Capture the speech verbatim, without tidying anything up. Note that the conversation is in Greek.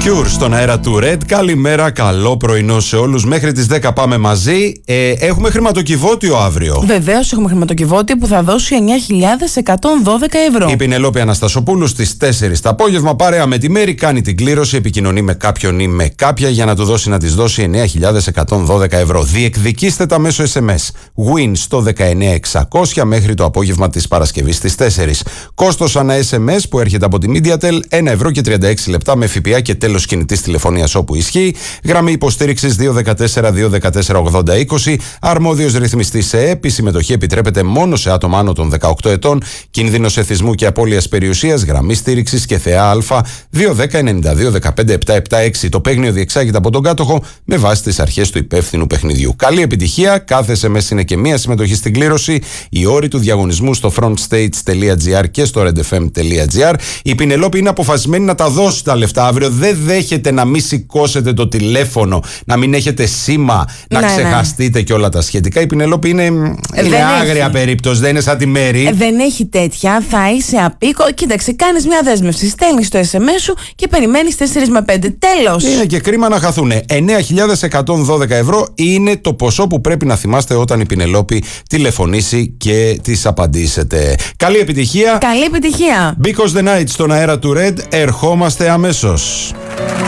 Cure στον αέρα του Red. Καλημέρα, καλό πρωινό σε όλους. Μέχρι τις δέκα πάμε μαζί. Ε, έχουμε χρηματοκιβώτιο αύριο. Βεβαίως έχουμε χρηματοκιβώτιο που θα δώσει εννιά χιλιάδες εκατόν δώδεκα ευρώ. Η Πινελόπη Αναστασοπούλου στις τέσσερις το απόγευμα, παρέα με τη Μέρη, κάνει την κλήρωση. Επικοινωνεί με κάποιον ή με κάποια για να του δώσει, να της δώσει εννιά χιλιάδες εκατόν δώδεκα ευρώ. Διεκδικήστε τα μέσω ες εμ ες. Win στο δεκαεννιά εξακόσια μέχρι το απόγευμα της Παρασκευής στις τέσσερις. Κόστος ανά ες εμ ες που έρχεται από τη Mediatel ένα ευρώ και τριάντα έξι λεπτά με ΦΠΑ και τέλος κινητής τηλεφωνίας όπου ισχύει. Γραμμή υποστήριξης δύο ένα τέσσερα δύο ένα τέσσερα ογδόντα είκοσι. Αρμόδιος ρυθμιστής σε ΕΕΠ. Η συμμετοχή επιτρέπεται μόνο σε άτομα άνω των δεκαοκτώ ετών. Κίνδυνος εθισμού και απώλειας περιουσίας. Γραμμή στήριξης και ΘΕΑ Α δύο ένα μηδέν εννιά δύο ένα πέντε επτά επτά έξι. Το παίγνιο διεξάγεται από τον κάτοχο με βάση τις αρχές του υπεύθυνου παιχνιδιού. Καλή επιτυχία. Κάθε ες εμ ες είναι και μία συμμετοχή στην κλήρωση. Οι όροι του διαγωνισμού στο frontstage τελεία τζι άρ και στο redfm τελεία τζι άρ. Η Πινελόπη είναι αποφασισμένη να τα δώσει τα λεφτά αύριο. Δεν δέχεται να μην σηκώσετε το τηλέφωνο, να μην έχετε σήμα, να ναι, ξεχαστείτε ναι. και όλα τα σχετικά. Η Πινελόπη είναι, ε, είναι άγρια έχει. περίπτωση, δεν είναι σαν τη Μέρη. Ε, δεν έχει τέτοια. Θα είσαι απίκο. Κοίταξε, κάνεις μια δέσμευση. Στέλνεις το ες εμ ες σου και περιμένεις τέσσερα με πέντε. Τέλος. Είναι και κρίμα να χαθούν. εννιά χιλιάδες εκατόν δώδεκα ευρώ είναι το ποσό που πρέπει να θυμάστε όταν η Πινελόπη τηλεφωνήσει και της απαντήσετε. Καλή επιτυχία. Καλή επιτυχία. Because the night στον αέρα του Red. Ερχόμαστε αμέσως.